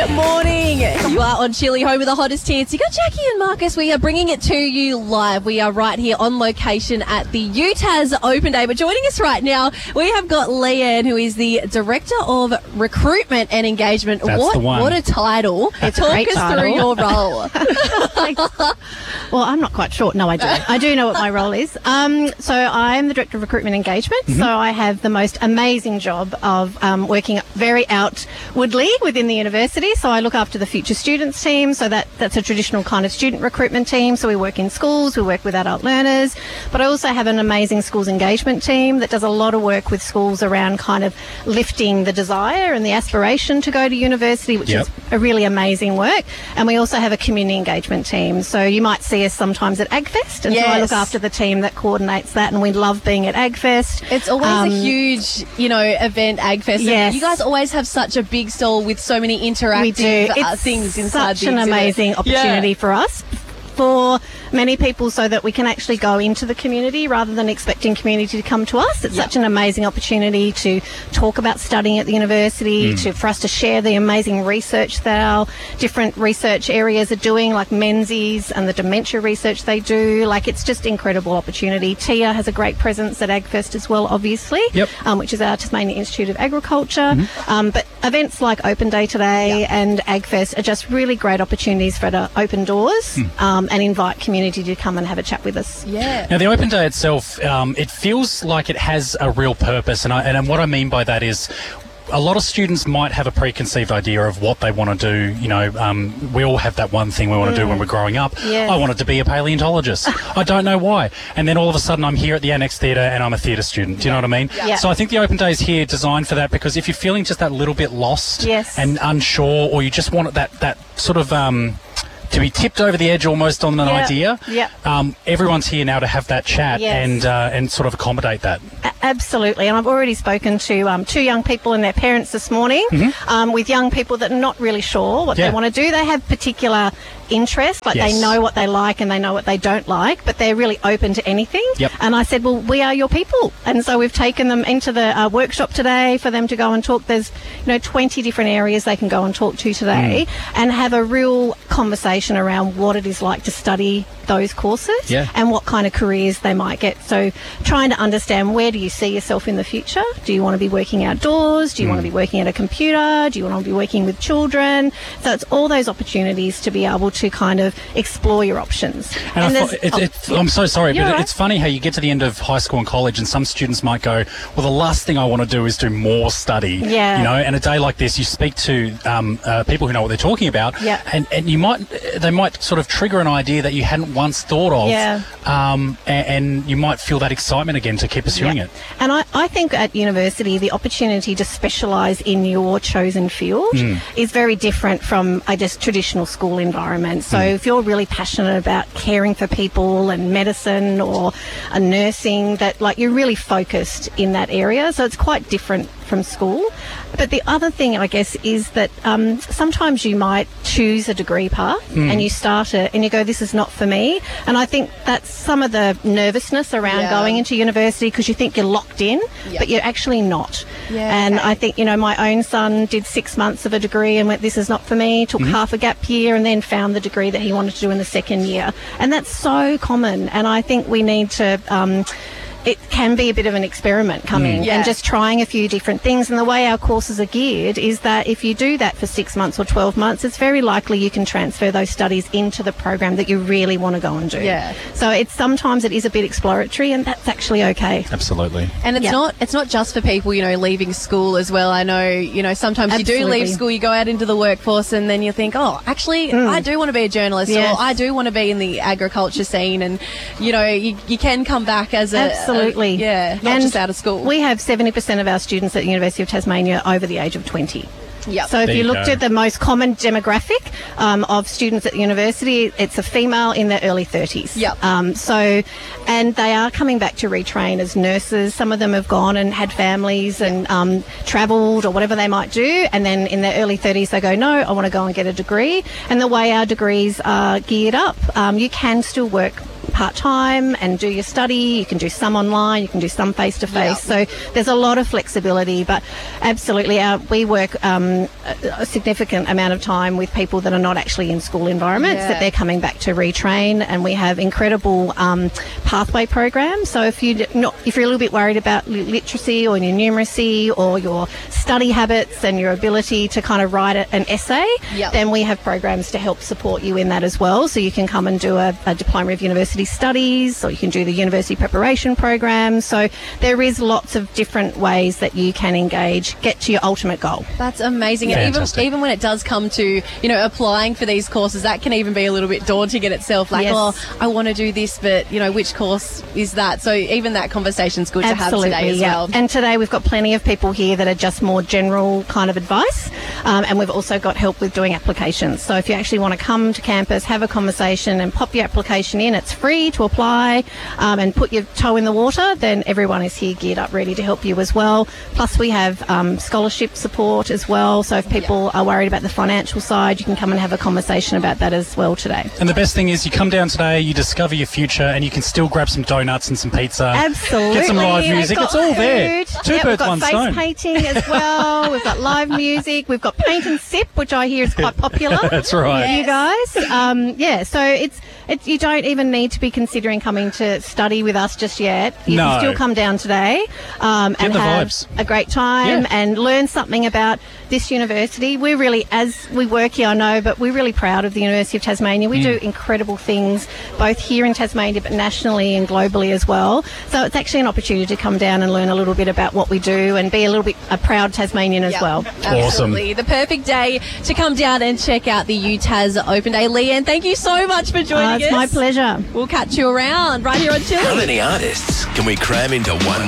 morning. You are on Chili, home of the hottest hits. You got Jackie and Marcus. We are bringing it to you live. We are right here on location at the UTAS Open Day. But joining us right now, we have got Leanne, who is the Director of Recruitment and Engagement. That's the one. What a title. It's a Talk great us title. through your role. Well, I'm not quite sure. No, I do. I do know what my role is. So I'm the Director of Recruitment Engagement. So I have the most amazing job of working very outwardly within the university. So I look after the Future Students team. So that's a traditional kind of student recruitment team. So we work in schools, we work with adult learners. But I also have an amazing schools engagement team that does a lot of work with schools around kind of lifting the desire and the aspiration to go to university, which is a really amazing work. And we also have a community engagement team. So you might see us sometimes at AgFest. And so I look after the team that coordinates that. And we love being at AgFest. It's always a huge, event, AgFest. Yes. You guys always have such a big stall with so many interactive things inside such an amazing opportunity for us, for many people, so that we can actually go into the community rather than expecting community to come to us. It's such an amazing opportunity to talk about studying at the university, for us to share the amazing research that our different research areas are doing, like Menzies and the dementia research they do. Like, it's just incredible opportunity. Tia has a great presence at AgFest as well, obviously, which is our Tasmania Institute of Agriculture. But events like Open Day today and AgFest are just really great opportunities for to open doors and invite community to come and have a chat with us. Now, the Open Day itself, it feels like it has a real purpose, and what I mean by that is, a lot of students might have a preconceived idea of what they want to do. We all have that one thing we want to do when we're growing up. I wanted to be a paleontologist. I don't know why. And then all of a sudden I'm here at the Annex Theatre and I'm a theatre student. Do you know what I mean? So I think the Open Day is here designed for that, because if you're feeling just that little bit lost and unsure, or you just want that sort of... to be tipped over the edge almost on an idea. Everyone's here now to have that chat and sort of accommodate that. Absolutely. And I've already spoken to 2 young people and their parents this morning, with young people that are not really sure what they want to do. They have particular interest, like they know what they like and they know what they don't like, but they're really open to anything. And I said, well, we are your people. And so we've taken them into the workshop today for them to go and talk. There's 20 different areas they can go and talk to today and have a real conversation around what it is like to study those courses and what kind of careers they might get. So trying to understand, where do you see yourself in the future? Do you want to be working outdoors? Do you want to be working at a computer? Do you want to be working with children? So it's all those opportunities to be able to kind of explore your options. And I'm so sorry, but it's funny how you get to the end of high school and college and some students might go, well, the last thing I want to do is do more study. And a day like this, you speak to people who know what they're talking about, and they might sort of trigger an idea that you hadn't once thought of, and you might feel that excitement again to keep pursuing it. And I think at university, the opportunity to specialise in your chosen field is very different from, I guess, traditional school environment. So if you're really passionate about caring for people and medicine or nursing, that like you're really focused in that area. So it's quite different from school. But the other thing, I guess, is that sometimes you might choose a degree path and you start it and you go, this is not for me. And I think that's some of the nervousness around going into university, because you think you're locked in, but you're actually not. And I think, my own son did 6 months of a degree and went, this is not for me, took half a gap year and then found the degree that he wanted to do in the second year. And that's so common. And I think we need to... it can be a bit of an experiment coming and just trying a few different things. And the way our courses are geared is that if you do that for 6 months or 12 months, it's very likely you can transfer those studies into the program that you really want to go and do. So sometimes it is a bit exploratory, and that's actually okay. Absolutely. And it's not just for people, leaving school as well. I know, sometimes you do leave school, you go out into the workforce and then you think, oh, actually, I do want to be a journalist or I do want to be in the agriculture scene. And, you can come back as Absolutely. Not just out of school. We have 70% of our students at the University of Tasmania over the age of 20. So if you looked at the most common demographic of students at the university, it's a female in their early 30s. And they are coming back to retrain as nurses. Some of them have gone and had families and travelled or whatever they might do. And then in their early 30s, they go, no, I want to go and get a degree. And the way our degrees are geared up, you can still work part-time and do your study. You can do some online, you can do some face-to-face. So there's a lot of flexibility, but absolutely we work a significant amount of time with people that are not actually in school environments, that they're coming back to retrain, and we have incredible pathway programs. So if you're a little bit worried about literacy or your numeracy or your study habits and your ability to kind of write an essay, then we have programs to help support you in that as well. So you can come and do a Diploma of University Studies, or you can do the university preparation program. So there is lots of different ways that you can engage, get to your ultimate goal. That's amazing. And even when it does come to, applying for these courses, that can even be a little bit daunting in itself. Like, I want to do this, but, which course is that? So even that conversation's good to have today as well. And today we've got plenty of people here that are just more general kind of advice. And we've also got help with doing applications. So if you actually want to come to campus, have a conversation and pop your application in, it's free to apply, and put your toe in the water, then everyone is here geared up, ready to help you as well. Plus we have scholarship support as well. So if people are worried about the financial side, you can come and have a conversation about that as well today. And the best thing is you come down today, you discover your future, and you can still grab some donuts and some pizza. Absolutely. Get some live music. It's all there. Two birds, one stone. We've got face painting as well. We've got live music. We've got paint and sip, which I hear is quite popular. That's right. You guys. So it's you don't even need to be considering coming to study with us just yet. You can still come down today and have a great time and learn something about this university. We're really, as we work here, I know, but we're really proud of the University of Tasmania. We do incredible things both here in Tasmania but nationally and globally as well. So it's actually an opportunity to come down and learn a little bit about what we do and be a little bit a proud Tasmanian as well. Absolutely. The perfect day to come down and check out the UTAS Open Day. Leanne, thank you so much for joining us. It's my pleasure. We'll catch you around right here on Chili. How many artists can we cram into one